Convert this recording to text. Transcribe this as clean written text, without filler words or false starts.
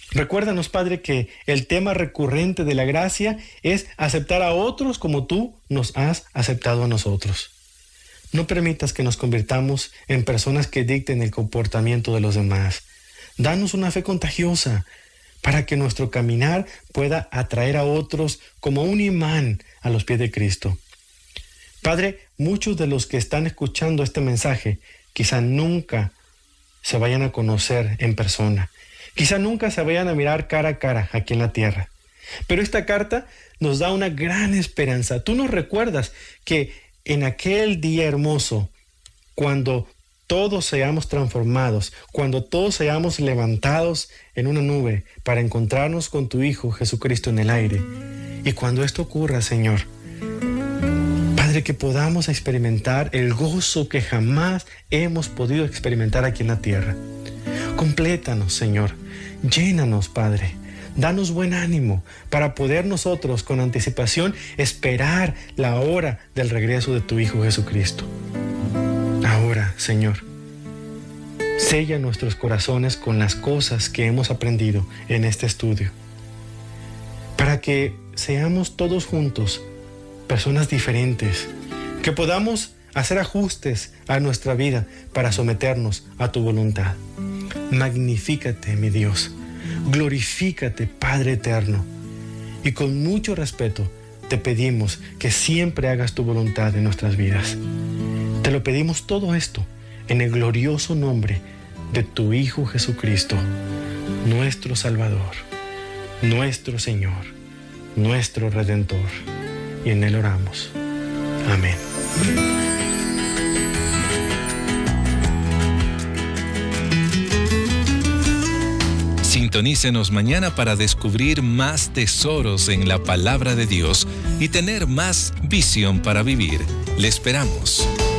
Recuérdanos, Padre, que el tema recurrente de la gracia es aceptar a otros como tú nos has aceptado a nosotros. No permitas que nos convirtamos en personas que dicten el comportamiento de los demás. Danos una fe contagiosa para que nuestro caminar pueda atraer a otros como un imán a los pies de Cristo. Padre, muchos de los que están escuchando este mensaje quizá nunca se vayan a conocer en persona. Quizá nunca se vayan a mirar cara a cara aquí en la tierra. Pero esta carta nos da una gran esperanza. Tú nos recuerdas que en aquel día hermoso, cuando todos seamos transformados, cuando todos seamos levantados en una nube para encontrarnos con tu Hijo Jesucristo en el aire, y cuando esto ocurra, Señor, Padre, que podamos experimentar el gozo que jamás hemos podido experimentar aquí en la tierra. Complétanos, Señor. Llénanos, Padre. Danos buen ánimo para poder nosotros con anticipación esperar la hora del regreso de tu Hijo Jesucristo. Ahora, Señor, sella nuestros corazones con las cosas que hemos aprendido en este estudio, para que seamos todos juntos personas diferentes, que podamos hacer ajustes a nuestra vida para someternos a tu voluntad. Magnifícate, mi Dios. Glorifícate, Padre eterno. Y con mucho respeto te pedimos que siempre hagas tu voluntad en nuestras vidas. Te lo pedimos todo esto en el glorioso nombre de tu Hijo Jesucristo, nuestro Salvador, nuestro Señor, nuestro Redentor. Y en Él oramos. Amén. Sintonícenos mañana para descubrir más tesoros en la palabra de Dios y tener más visión para vivir. Le esperamos.